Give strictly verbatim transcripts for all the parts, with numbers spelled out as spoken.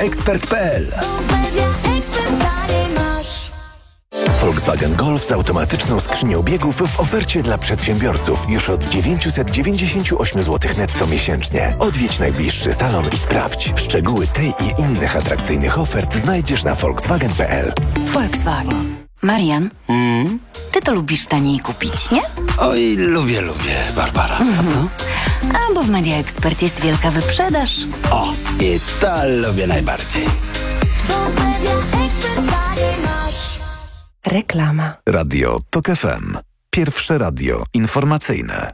ekspert kropka pe el. Volkswagen Golf z automatyczną skrzynią biegów w ofercie dla przedsiębiorców już od dziewięćset dziewięćdziesiąt osiem złotych netto miesięcznie. Odwiedź najbliższy salon i sprawdź. Szczegóły tej i innych atrakcyjnych ofert znajdziesz na volkswagen kropka pe el. Volkswagen. Marian, Mm? ty to lubisz taniej kupić, nie? Oj, lubię, lubię, Barbara. A co? A bo w Media Expert jest wielka wyprzedaż. O, i to lubię najbardziej. Reklama. Radio Tok F M. Pierwsze radio informacyjne.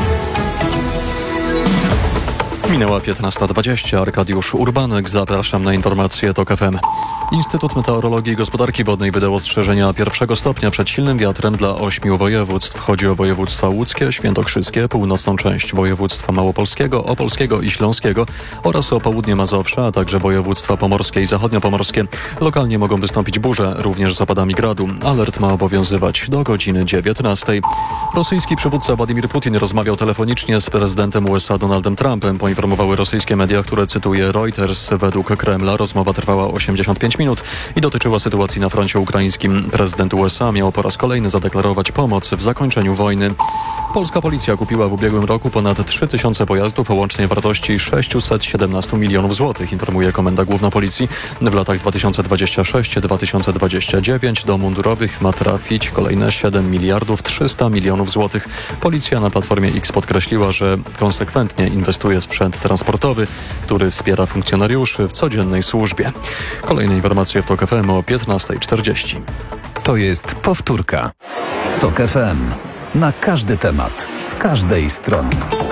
Minęła piętnasta dwadzieścia. Arkadiusz Urbanek. Zapraszam na informacje Tok F M. Instytut Meteorologii i Gospodarki Wodnej wydał ostrzeżenia pierwszego stopnia przed silnym wiatrem dla ośmiu województw. Chodzi o województwa łódzkie, świętokrzyskie, północną część województwa małopolskiego, opolskiego i śląskiego oraz o południe Mazowsza, a także województwa pomorskie i zachodniopomorskie. Lokalnie mogą wystąpić burze, również z opadami gradu. Alert ma obowiązywać do godziny dziewiętnastej. Rosyjski przywódca Władimir Putin rozmawiał telefonicznie z prezydentem U S A Donaldem Trumpem. Poinformowały rosyjskie media, które cytuje Reuters. Według Kremla rozmowa trwała osiemdziesiąt pięć minut i dotyczyła sytuacji na froncie ukraińskim. Prezydent U S A miał po raz kolejny zadeklarować pomoc w zakończeniu wojny. Polska policja kupiła w ubiegłym roku ponad trzy tysiące pojazdów o łącznej wartości sześćset siedemnaście milionów złotych, informuje Komenda Główna Policji. W latach dwa tysiące dwudziestym szóstym do dwa tysiące dwudziestego dziewiątego do mundurowych ma trafić kolejne siedem miliardów trzysta milionów złotych. Policja na Platformie X podkreśliła, że konsekwentnie inwestuje w sprzęt transportowy, który wspiera funkcjonariuszy w codziennej służbie. Kolejne informacje w Tok F M o piętnasta czterdzieści. To jest powtórka. Tok F M. Na każdy temat, z każdej strony.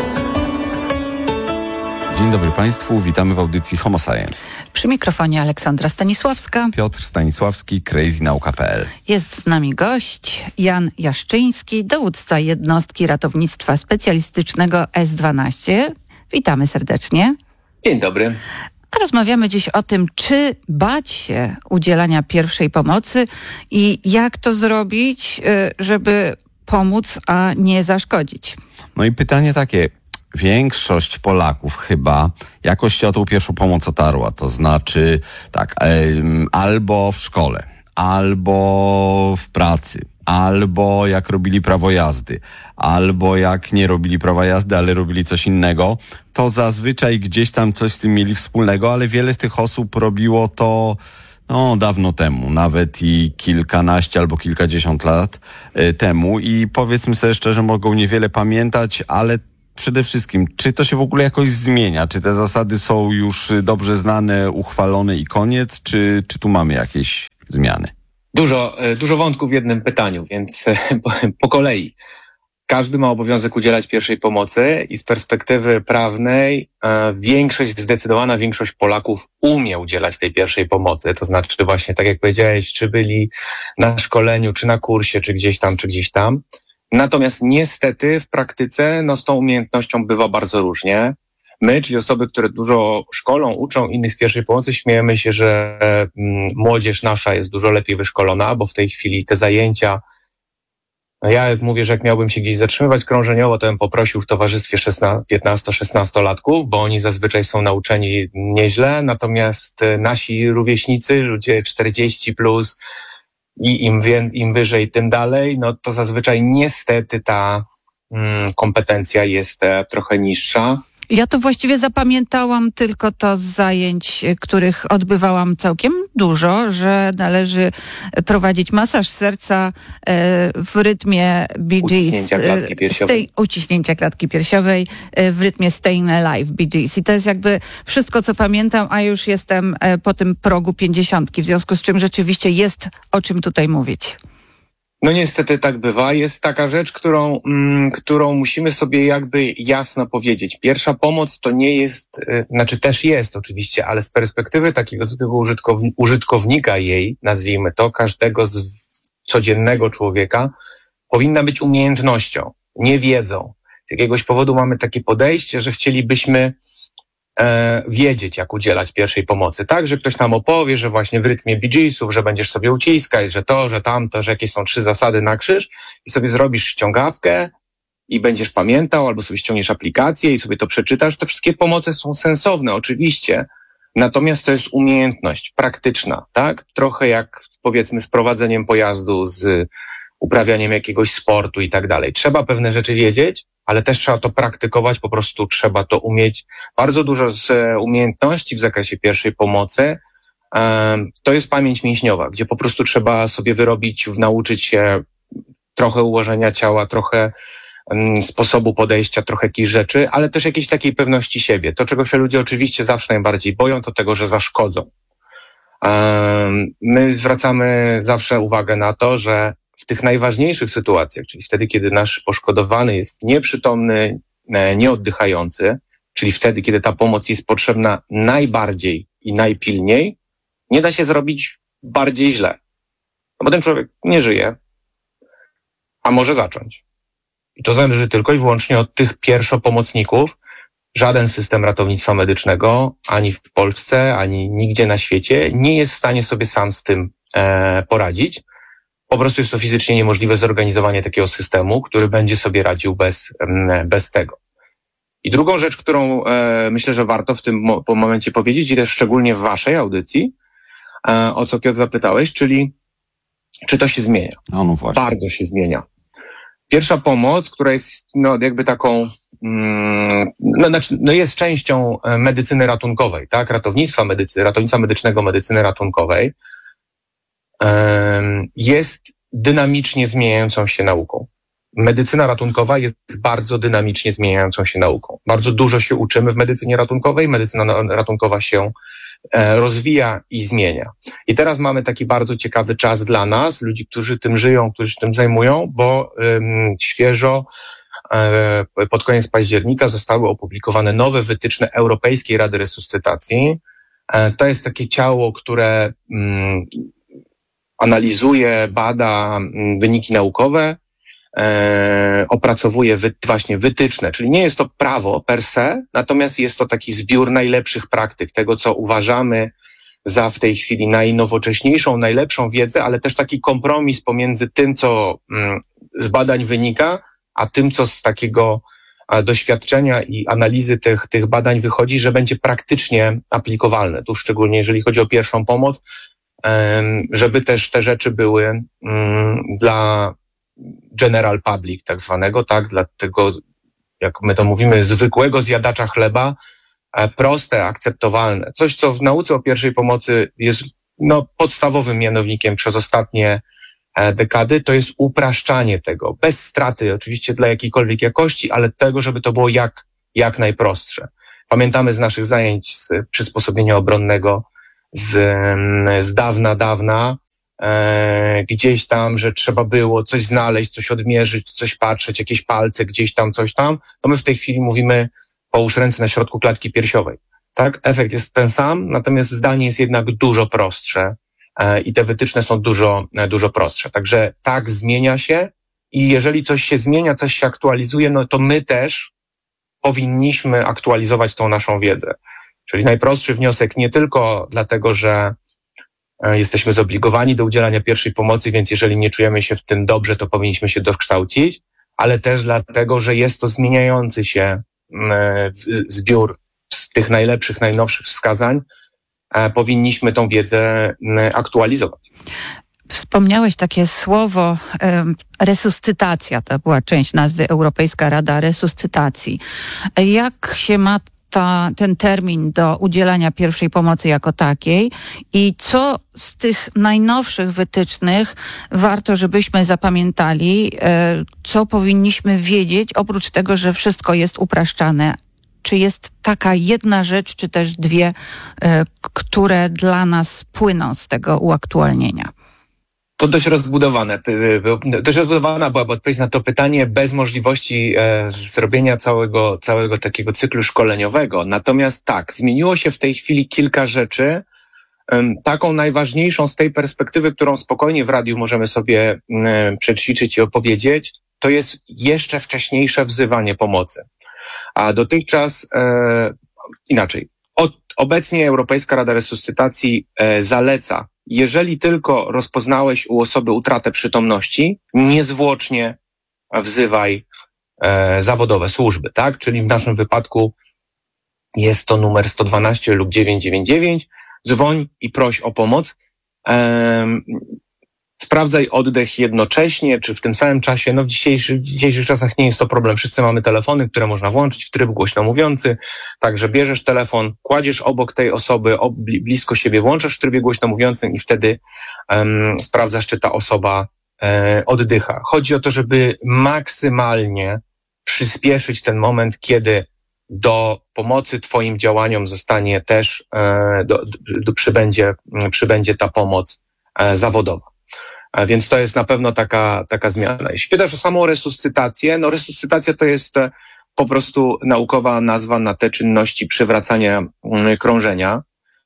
Dzień dobry Państwu, witamy w audycji Homo Science. Przy mikrofonie Aleksandra Stanisławska. Piotr Stanisławski, crazy nauka kropka pe el. Jest z nami gość Jan Jaszczyński, dowódca jednostki ratownictwa specjalistycznego S dwanaście. Witamy serdecznie. Dzień dobry. A rozmawiamy dziś o tym, czy bać się udzielania pierwszej pomocy i jak to zrobić, żeby pomóc, a nie zaszkodzić. No i pytanie takie. Większość Polaków chyba jakoś się o tą pierwszą pomoc otarła. To znaczy tak, albo w szkole, albo w pracy, albo jak robili prawo jazdy, albo jak nie robili prawa jazdy, ale robili coś innego, to zazwyczaj gdzieś tam coś z tym mieli wspólnego, ale wiele z tych osób robiło to no dawno temu, nawet i kilkanaście albo kilkadziesiąt lat y, temu i powiedzmy sobie szczerze, mogą niewiele pamiętać, ale przede wszystkim, czy to się w ogóle jakoś zmienia? Czy te zasady są już dobrze znane, uchwalone i koniec? Czy, czy tu mamy jakieś zmiany? Dużo, dużo wątków w jednym pytaniu, więc po, po kolei. Każdy ma obowiązek udzielać pierwszej pomocy i z perspektywy prawnej e, większość, zdecydowana większość Polaków umie udzielać tej pierwszej pomocy. To znaczy właśnie, tak jak powiedziałeś, czy byli na szkoleniu, czy na kursie, czy gdzieś tam, czy gdzieś tam. Natomiast niestety w praktyce no, z tą umiejętnością bywa bardzo różnie. My, czyli osoby, które dużo szkolą, uczą innych z pierwszej pomocy, śmiejemy się, że mm, młodzież nasza jest dużo lepiej wyszkolona, bo w tej chwili te zajęcia, no ja mówię, że jak miałbym się gdzieś zatrzymywać krążeniowo, to bym poprosił w towarzystwie piętnasto-szesnastolatków, bo oni zazwyczaj są nauczeni nieźle, natomiast nasi rówieśnicy, ludzie czterdzieści plus, i im, wie, im wyżej, tym dalej, no to zazwyczaj niestety ta mm, kompetencja jest e, trochę niższa. Ja to właściwie zapamiętałam tylko to z zajęć, których odbywałam całkiem dużo, że należy prowadzić masaż serca w rytmie Bee Gees. Uciśnięcia klatki piersiowej. Tej, uciśnięcia klatki piersiowej w rytmie Stayin' Alive Bee Gees. I to jest jakby wszystko, co pamiętam, a już jestem po tym progu pięćdziesiątki, w związku z czym rzeczywiście jest o czym tutaj mówić. No niestety tak bywa. Jest taka rzecz, którą, mm, którą musimy sobie jakby jasno powiedzieć. Pierwsza pomoc to nie jest, y, znaczy też jest oczywiście, ale z perspektywy takiego zwykłego użytkow- użytkownika jej, nazwijmy to, każdego z codziennego człowieka, powinna być umiejętnością, nie wiedzą. Z jakiegoś powodu mamy takie podejście, że chcielibyśmy E, wiedzieć, jak udzielać pierwszej pomocy, tak? Że ktoś nam opowie, że właśnie w rytmie Bee Geesów, że będziesz sobie uciskać, że to, że tamto, że jakieś są trzy zasady na krzyż i sobie zrobisz ściągawkę i będziesz pamiętał, albo sobie ściągniesz aplikację i sobie to przeczytasz. Te wszystkie pomoce są sensowne, oczywiście, Natomiast to jest umiejętność praktyczna, tak? Trochę jak powiedzmy z prowadzeniem pojazdu, z uprawianiem jakiegoś sportu i tak dalej. Trzeba pewne rzeczy wiedzieć, ale też trzeba to praktykować, po prostu trzeba to umieć. Bardzo dużo z umiejętności w zakresie pierwszej pomocy to jest pamięć mięśniowa, gdzie po prostu trzeba sobie wyrobić, nauczyć się trochę ułożenia ciała, trochę sposobu podejścia, trochę jakichś rzeczy, ale też jakiejś takiej pewności siebie. To, czego się ludzie oczywiście zawsze najbardziej boją, to tego, że zaszkodzą. My zwracamy zawsze uwagę na to, że w tych najważniejszych sytuacjach, czyli wtedy, kiedy nasz poszkodowany jest nieprzytomny, nieoddychający, czyli wtedy, kiedy ta pomoc jest potrzebna najbardziej i najpilniej, nie da się zrobić bardziej źle. No bo ten człowiek nie żyje, a może zacząć. I to zależy tylko i wyłącznie od tych pierwszopomocników. Żaden system ratownictwa medycznego, ani w Polsce, ani nigdzie na świecie, nie jest w stanie sobie sam z tym e, poradzić. Po prostu jest to fizycznie niemożliwe zorganizowanie takiego systemu, który będzie sobie radził bez, e, bez tego. I drugą rzecz, którą e, myślę, że warto w tym mo- momencie powiedzieć, i też szczególnie w waszej audycji, e, o co Piotr zapytałeś, czyli czy to się zmienia? No, no właśnie. Bardzo się zmienia. Pierwsza pomoc, która jest no, jakby taką, mm, no, znaczy, no jest częścią medycyny ratunkowej, tak? Ratownictwa medycy, ratownictwa medycznego, medycyny ratunkowej, um, jest dynamicznie zmieniającą się nauką. Medycyna ratunkowa jest bardzo dynamicznie zmieniającą się nauką. Bardzo dużo się uczymy w medycynie ratunkowej, medycyna ratunkowa się e, rozwija i zmienia. I teraz mamy taki bardzo ciekawy czas dla nas, ludzi, którzy tym żyją, którzy się tym zajmują, bo ym, świeżo e, pod koniec października zostały opublikowane nowe wytyczne Europejskiej Rady Resuscytacji. E, to jest takie ciało, które ym, analizuje, bada ym, wyniki naukowe, E, opracowuje wy, właśnie wytyczne, czyli nie jest to prawo per se, natomiast jest to taki zbiór najlepszych praktyk, tego co uważamy za w tej chwili najnowocześniejszą, najlepszą wiedzę, ale też taki kompromis pomiędzy tym, co mm, z badań wynika, a tym, co z takiego a, doświadczenia i analizy tych, tych badań wychodzi, że będzie praktycznie aplikowalne. Tu szczególnie jeżeli chodzi o pierwszą pomoc, e, żeby też te rzeczy były mm, dla general public tak zwanego, tak, dla tego, jak my to mówimy, zwykłego zjadacza chleba, proste, akceptowalne. Coś, co w nauce o pierwszej pomocy jest no, podstawowym mianownikiem przez ostatnie dekady, to jest upraszczanie tego, bez straty oczywiście dla jakiejkolwiek jakości, ale tego, żeby to było jak, jak najprostsze. Pamiętamy z naszych zajęć z przysposobienia obronnego z, z dawna, dawna, E, gdzieś tam, że trzeba było coś znaleźć, coś odmierzyć, coś patrzeć, jakieś palce gdzieś tam, coś tam, to my w tej chwili mówimy połóż ręce na środku klatki piersiowej. Tak? Efekt jest ten sam, natomiast zdanie jest jednak dużo prostsze e, i te wytyczne są dużo, e, dużo prostsze. Także tak, zmienia się i jeżeli coś się zmienia, coś się aktualizuje, no to my też powinniśmy aktualizować tą naszą wiedzę. Czyli najprostszy wniosek nie tylko dlatego, że jesteśmy zobligowani do udzielania pierwszej pomocy, więc jeżeli nie czujemy się w tym dobrze, to powinniśmy się dokształcić, ale też dlatego, że jest to zmieniający się zbiór z tych najlepszych, najnowszych wskazań. Powinniśmy tą wiedzę aktualizować. Wspomniałeś takie słowo um, resuscytacja, to była część nazwy Europejska Rada Resuscytacji. Jak się ma Ta, ten termin do udzielania pierwszej pomocy jako takiej i co z tych najnowszych wytycznych warto, żebyśmy zapamiętali, co powinniśmy wiedzieć, oprócz tego, że wszystko jest upraszczane. Czy jest taka jedna rzecz, czy też dwie, które dla nas płyną z tego uaktualnienia? To dość rozbudowane, dość rozbudowana byłaby odpowiedź na to pytanie bez możliwości e, zrobienia całego, całego takiego cyklu szkoleniowego. Natomiast tak, zmieniło się w tej chwili kilka rzeczy. E, taką najważniejszą z tej perspektywy, którą spokojnie w radiu możemy sobie e, przećwiczyć i opowiedzieć, to jest jeszcze wcześniejsze wzywanie pomocy. A dotychczas e, inaczej. Od, obecnie Europejska Rada Resuscytacji e, zaleca, jeżeli tylko rozpoznałeś u osoby utratę przytomności, niezwłocznie wzywaj e, zawodowe służby, tak? Czyli w naszym wypadku jest to numer sto dwanaście lub dziewięćset dziewięćdziesiąt dziewięć. Dzwoń i proś o pomoc. Um, sprawdzaj oddech jednocześnie, czy w tym samym czasie. No w dzisiejszych, w dzisiejszych czasach nie jest to problem. Wszyscy mamy telefony, które można włączyć w tryb głośno mówiący. Także bierzesz telefon, kładziesz obok tej osoby, ob, blisko siebie, włączasz w trybie głośno mówiącym i wtedy um, sprawdzasz, czy ta osoba um, oddycha. Chodzi o to, żeby maksymalnie przyspieszyć ten moment, kiedy do pomocy twoim działaniom zostanie też, e, do, do, przybędzie, przybędzie ta pomoc e, zawodowa. A więc to jest na pewno taka, taka zmiana. Jeśli pytasz o samą resuscytację, no resuscytacja to jest po prostu naukowa nazwa na te czynności przywracania krążenia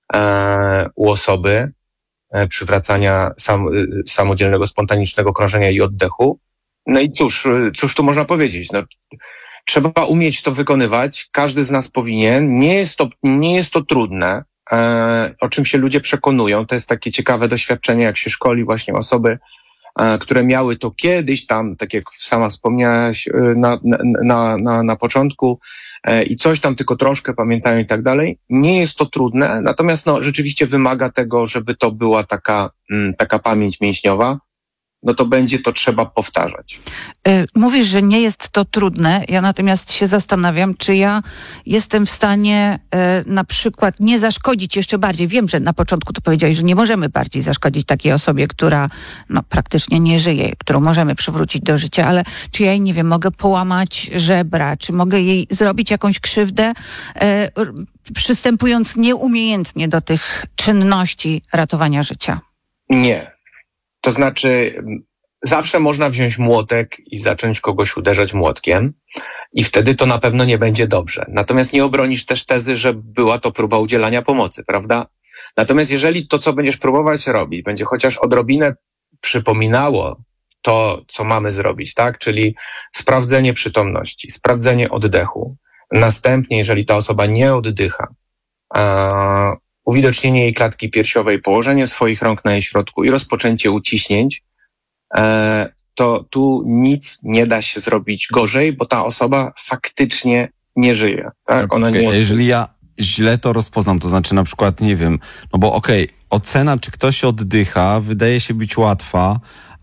e, u osoby, e, przywracania sam, samodzielnego, spontanicznego krążenia i oddechu. No i cóż, cóż tu można powiedzieć? No, trzeba umieć to wykonywać, każdy z nas powinien. Nie jest to, nie jest to trudne, e, o czym się ludzie przekonują. To jest takie ciekawe doświadczenie, jak się szkoli właśnie osoby, e, które miały to kiedyś tam, tak jak sama wspomniałaś e, na, na, na, na początku e, i coś tam tylko troszkę pamiętają i tak dalej. Nie jest to trudne, natomiast no, rzeczywiście wymaga tego, żeby to była taka, m, taka pamięć mięśniowa. No to będzie to trzeba powtarzać. Mówisz, że nie jest to trudne. Ja natomiast się zastanawiam, czy ja jestem w stanie e, na przykład nie zaszkodzić jeszcze bardziej. Wiem, że na początku to powiedziałeś, że nie możemy bardziej zaszkodzić takiej osobie, która no, praktycznie nie żyje, którą możemy przywrócić do życia, ale czy ja jej, nie wiem, mogę połamać żebra, czy mogę jej zrobić jakąś krzywdę, e, przystępując nieumiejętnie do tych czynności ratowania życia? Nie. To znaczy, zawsze można wziąć młotek i zacząć kogoś uderzać młotkiem i wtedy to na pewno nie będzie dobrze. Natomiast nie obronisz też tezy, że była to próba udzielania pomocy, prawda? Natomiast jeżeli to, co będziesz próbować robić, będzie chociaż odrobinę przypominało to, co mamy zrobić, tak? Czyli sprawdzenie przytomności, sprawdzenie oddechu. Następnie, jeżeli ta osoba nie oddycha, a uwidocznienie jej klatki piersiowej, położenie swoich rąk na jej środku i rozpoczęcie uciśnięć, to tu nic nie da się zrobić gorzej, bo ta osoba faktycznie nie żyje. Tak? Ona okay, nie jeżeli ja źle to rozpoznam, to znaczy na przykład, nie wiem, no bo okej, okay, ocena, czy ktoś oddycha, wydaje się być łatwa,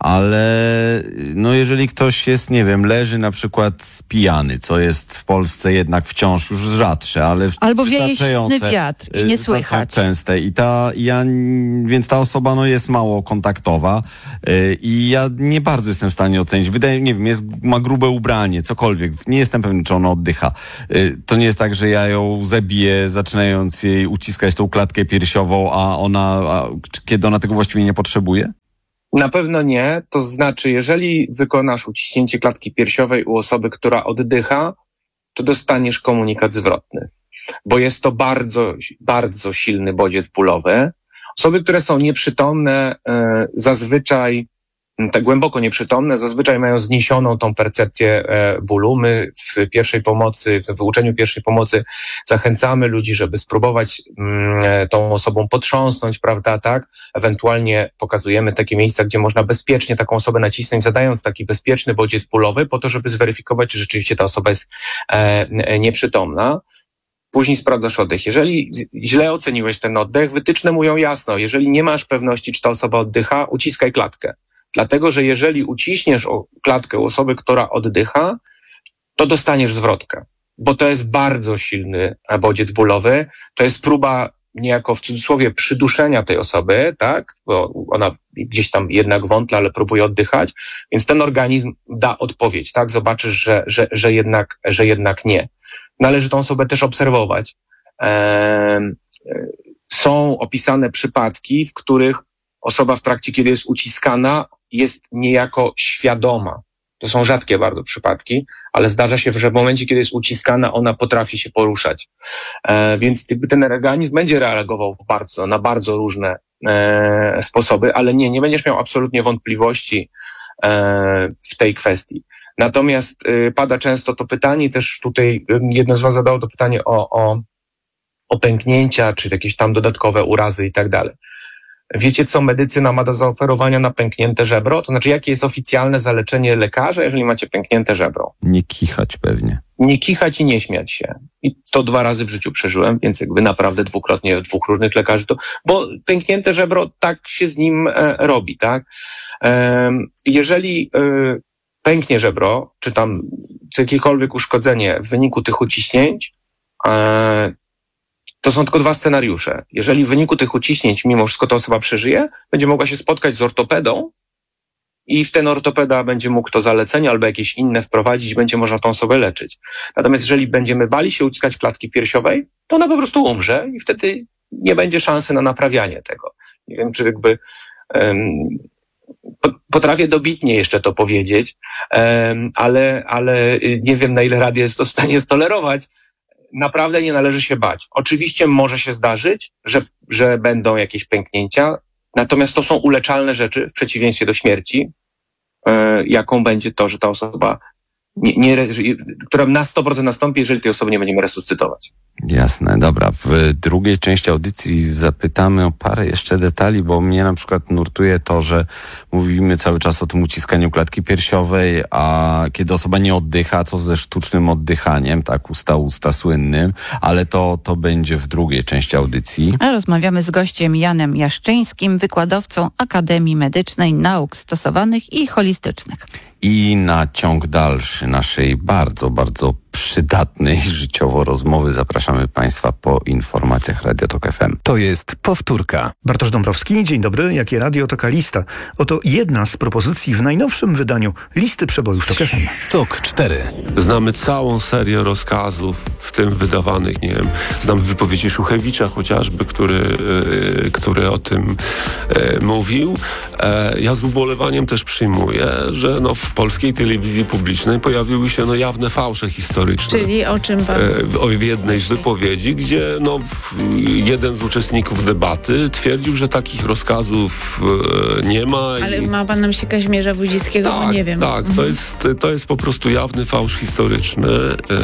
ale no jeżeli ktoś jest, nie wiem, leży na przykład pijany, co jest w Polsce jednak wciąż już rzadsze, ale albo wieje silny wiatr i nie słychać. Są częste i ta, ja, więc ta osoba no jest mało kontaktowa yy, i ja nie bardzo jestem w stanie ocenić. Wydaje, nie wiem, jest, ma grube ubranie, cokolwiek. Nie jestem pewny, czy ona oddycha. Yy, to nie jest tak, że ja ją zabiję, zaczynając jej uciskać tą klatkę piersiową, a ona, a, kiedy ona tego właściwie nie potrzebuje? Na pewno nie. To znaczy, jeżeli wykonasz uciśnięcie klatki piersiowej u osoby, która oddycha, to dostaniesz komunikat zwrotny, bo jest to bardzo, bardzo silny bodziec bólowy. Osoby, które są nieprzytomne, e, zazwyczaj, tak głęboko nieprzytomne, zazwyczaj mają zniesioną tą percepcję e, bólu. My w pierwszej pomocy, w wyuczeniu pierwszej pomocy zachęcamy ludzi, żeby spróbować mm, tą osobą potrząsnąć, prawda, tak? Ewentualnie pokazujemy takie miejsca, gdzie można bezpiecznie taką osobę nacisnąć, zadając taki bezpieczny bodziec bólowy, po to, żeby zweryfikować, czy rzeczywiście ta osoba jest e, nieprzytomna. Później sprawdzasz oddech. Jeżeli źle oceniłeś ten oddech, wytyczne mówią jasno, jeżeli nie masz pewności, czy ta osoba oddycha, uciskaj klatkę. Dlatego, że jeżeli uciśniesz klatkę u osoby, która oddycha, to dostaniesz zwrotkę, bo to jest bardzo silny bodziec bólowy. To jest próba niejako w cudzysłowie przyduszenia tej osoby, tak? Bo ona gdzieś tam jednak wątla, ale próbuje oddychać, więc ten organizm da odpowiedź, tak? Zobaczysz, że, że, że jednak, że jednak nie. Należy tą osobę też obserwować. Ehm, są opisane przypadki, w których osoba w trakcie, kiedy jest uciskana, jest niejako świadoma. To są rzadkie bardzo przypadki, ale zdarza się, że w momencie, kiedy jest uciskana, ona potrafi się poruszać. E, więc ten organizm będzie reagował bardzo, na bardzo różne e, sposoby, ale nie, nie będziesz miał absolutnie wątpliwości e, w tej kwestii. Natomiast e, pada często to pytanie, też tutaj jedno z was zadało to pytanie o, o, o pęknięcia, czy jakieś tam dodatkowe urazy i tak dalej. Wiecie, co medycyna ma do zaoferowania na pęknięte żebro? To znaczy, jakie jest oficjalne zalecenie lekarza, jeżeli macie pęknięte żebro? Nie kichać pewnie. Nie kichać i nie śmiać się. I to dwa razy w życiu przeżyłem, więc jakby naprawdę dwukrotnie dwóch różnych lekarzy to, bo pęknięte żebro, tak się z nim e, robi, tak? E, jeżeli e, pęknie żebro, czy tam jakiekolwiek uszkodzenie w wyniku tych uciśnięć, e, to są tylko dwa scenariusze. Jeżeli w wyniku tych uciśnięć mimo wszystko ta osoba przeżyje, będzie mogła się spotkać z ortopedą i w ten ortopeda będzie mógł to zalecenie albo jakieś inne wprowadzić, będzie można tą osobę leczyć. Natomiast jeżeli będziemy bali się uciskać klatki piersiowej, to ona po prostu umrze i wtedy nie będzie szansy na naprawianie tego. Nie wiem, czy jakby um, potrafię dobitnie jeszcze to powiedzieć, um, ale, ale nie wiem, na ile radio jest to w stanie stolerować. Naprawdę nie należy się bać. Oczywiście może się zdarzyć, że, że będą jakieś pęknięcia, natomiast to są uleczalne rzeczy w przeciwieństwie do śmierci, yy, jaką będzie to, że ta osoba, nie, nie, która na sto procent nastąpi, jeżeli tej osoby nie będziemy resuscytować. Jasne, dobra. W drugiej części audycji zapytamy o parę jeszcze detali, bo mnie na przykład nurtuje to, że mówimy cały czas o tym uciskaniu klatki piersiowej, a kiedy osoba nie oddycha, co ze sztucznym oddychaniem, tak, usta usta słynnym, ale to, to będzie w drugiej części audycji. A rozmawiamy z gościem Janem Jaszczyńskim, wykładowcą Akademii Medycznej Nauk Stosowanych i Holistycznych. I na ciąg dalszy naszej bardzo, bardzo przydatnej życiowo rozmowy zapraszamy Państwa po informacjach Radia Tok F M. To jest powtórka. Bartosz Dąbrowski, dzień dobry. Jakie radio, taka lista. Oto jedna z propozycji w najnowszym wydaniu listy przebojów Tok F M. Tok cztery. Znamy całą serię rozkazów, w tym wydawanych, nie wiem, znam wypowiedzi Szuchewicza chociażby, który, yy, który o tym yy, mówił. E, ja z ubolewaniem też przyjmuję, że no, w polskiej telewizji publicznej pojawiły się no, jawne fałsze historyczne. Czyli o czym pan? O jednej z wypowiedzi, gdzie no, jeden z uczestników debaty twierdził, że takich rozkazów nie ma. Ale i... ma pan na myśli Kazimierza Wójcickiego? Tak, bo nie wiem. tak. Mhm. To jest, to jest po prostu jawny fałsz historyczny, yy,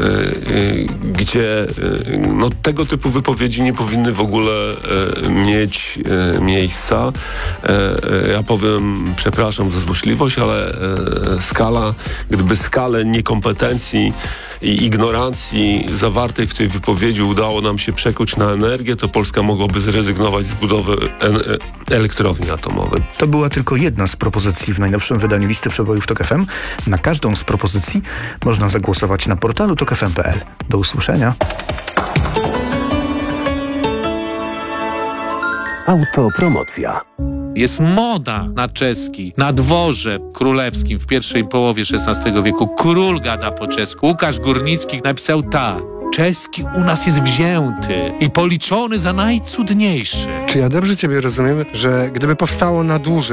yy, gdzie yy, no, tego typu wypowiedzi nie powinny w ogóle yy, mieć yy, miejsca. Yy, ja powiem, przepraszam za złośliwość, ale yy, skala, gdyby skalę niekompetencji i ignorancji zawartej w tej wypowiedzi udało nam się przekuć na energię, to Polska mogłaby zrezygnować z budowy en- elektrowni atomowej. To była tylko jedna z propozycji w najnowszym wydaniu listy przebojów Tok F M. Na każdą z propozycji można zagłosować na portalu tok f m kropka p l. Do usłyszenia. Autopromocja. Jest moda na czeski. Na dworze królewskim w pierwszej połowie szesnastego wieku król gada po czesku. Łukasz Górnicki napisał tak. Czeski u nas jest wzięty i policzony za najcudniejszy. Czy ja dobrze ciebie rozumiem, że gdyby powstało na dłużej